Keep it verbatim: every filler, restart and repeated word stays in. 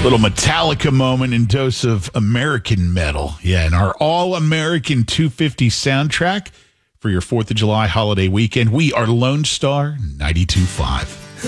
Little Metallica moment and dose of American metal. Yeah, and our all-American two fifty soundtrack for your fourth of July holiday weekend. We are Lone Star ninety-two point five.